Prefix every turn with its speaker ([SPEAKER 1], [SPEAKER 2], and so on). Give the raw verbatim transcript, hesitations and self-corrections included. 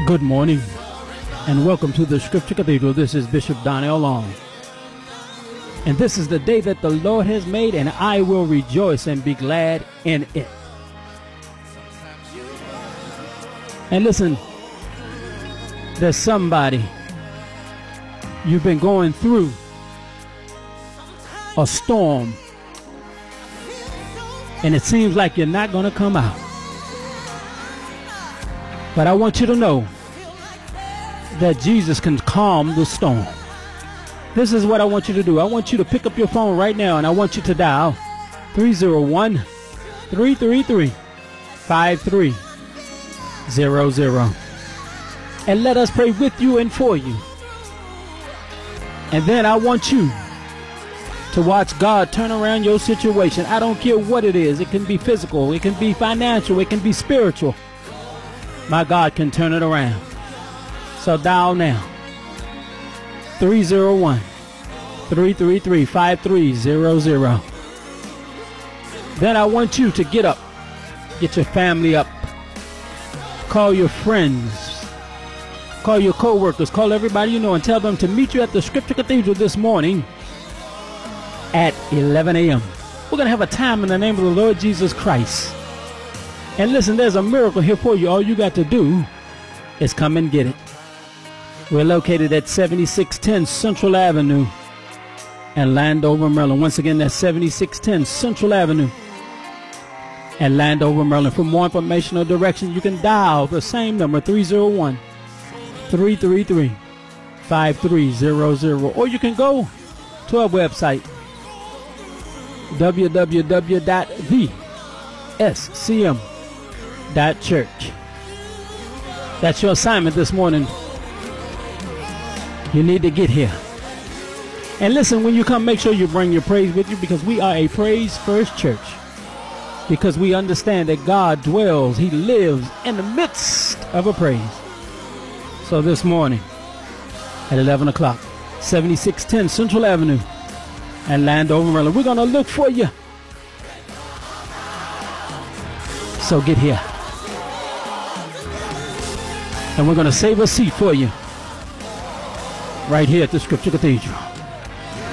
[SPEAKER 1] Good morning and welcome to the Scripture Cathedral. This is Bishop Donnell Long. And this is the day that the Lord has made, and I will rejoice and be glad in it. And listen, there's somebody, you've been going through a storm, and it seems like you're not going to come out. But I want you to know that Jesus can calm the storm. This is what I want you to do. I want you to pick up your phone right now, and I want you to dial three oh one, three three three, five three zero zero. And let us pray with you and for you. And then I want you to watch God turn around your situation. I don't care what it is. It can be physical. It can be financial. It can be spiritual. My God can turn it around. So dial now. three oh one, three three three, five three zero zero. Then I want you to get up. Get your family up. Call your friends. Call your co-workers. Call everybody you know and tell them to meet you at the Scripture Cathedral this morning at eleven a.m. We're going to have a time in the name of the Lord Jesus Christ. And listen, there's a miracle here for you. All you got to do is come and get it. We're located at seventy-six ten Central Avenue in Landover, Maryland. Once again, that's seventy-six ten Central Avenue in Landover, Maryland. For more information or direction, you can dial the same number, three oh one, three three three, five three zero zero. Or you can go to our website, w w w dot the s c m dot church. That's your assignment this morning. You need to get here. And listen, when you come, make sure you bring your praise with you, because we are a praise first church. Because we understand that God dwells, He lives in the midst of a praise. So this morning at eleven o'clock, seventy-six ten Central Avenue and Landover, Maryland, we're going to look for you. So get here. And we're going to save a seat for you right here at the Scripture Cathedral.